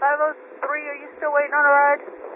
503, are you still waiting on a ride?